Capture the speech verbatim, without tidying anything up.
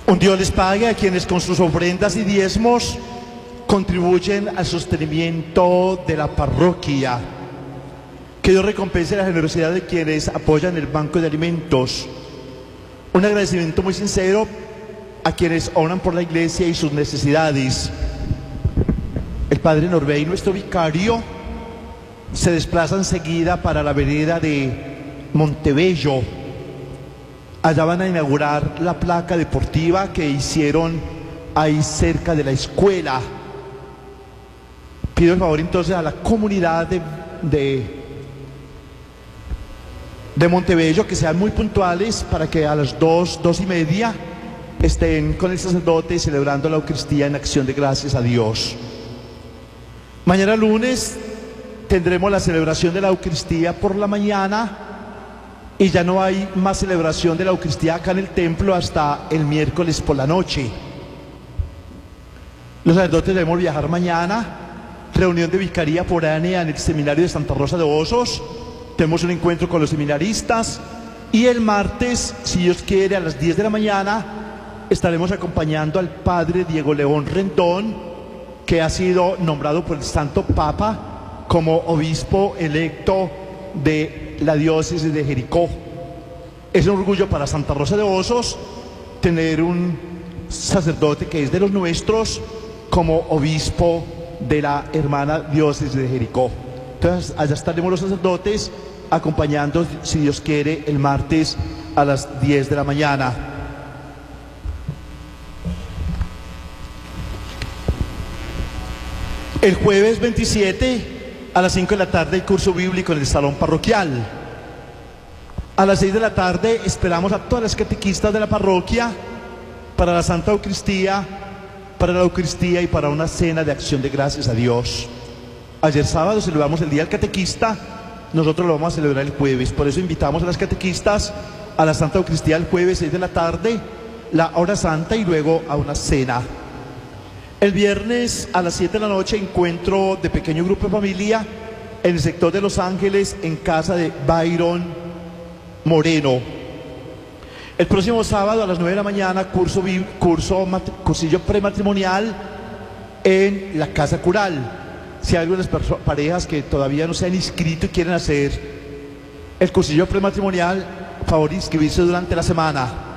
Un Dios les pague a quienes con sus ofrendas y diezmos contribuyen al sostenimiento de la parroquia. Que Dios recompense la generosidad de quienes apoyan el banco de alimentos. Un agradecimiento muy sincero a quienes oran por la iglesia y sus necesidades. El padre Norbey, nuestro vicario, se desplaza enseguida para la vereda de Montebello. Allá van a inaugurar la placa deportiva que hicieron ahí cerca de la escuela. Pido el favor entonces a la comunidad de, de, de Montebello que sean muy puntuales para que a las dos, dos y media estén con el sacerdote celebrando la Eucaristía en acción de gracias a Dios. Mañana lunes tendremos la celebración de la Eucaristía por la mañana y ya no hay más celebración de la Eucaristía acá en el templo hasta el miércoles por la noche. Los sacerdotes debemos viajar mañana, reunión de vicaría foránea en el seminario de Santa Rosa de Osos, tenemos un encuentro con los seminaristas y el martes, si Dios quiere, a las diez de la mañana estaremos acompañando al padre Diego León Rendón, que ha sido nombrado por el Santo Papa como obispo electo de la diócesis de Jericó. Es un orgullo para Santa Rosa de Osos tener un sacerdote que es de los nuestros como obispo de la hermana diócesis de Jericó. Entonces allá estaremos los sacerdotes acompañando, si Dios quiere, el martes a las diez de la mañana. El jueves veintisiete a las cinco de la tarde el curso bíblico en el salón parroquial. A las seis de la tarde esperamos a todas las catequistas de la parroquia para la Santa Eucaristía, para la Eucaristía y para una cena de acción de gracias a Dios. Ayer sábado celebramos el Día del Catequista, nosotros lo vamos a celebrar el jueves, por eso invitamos a las catequistas a la Santa Eucaristía el jueves seis de la tarde, la hora santa y luego a una cena. El viernes a las siete de la noche encuentro de pequeño grupo de familia en el sector de Los Ángeles en casa de Byron Moreno. El próximo sábado a las nueve de la mañana curso, curso cursillo prematrimonial en la Casa Cural. Si hay algunas parejas que todavía no se han inscrito y quieren hacer el cursillo prematrimonial, favor inscribirse durante la semana.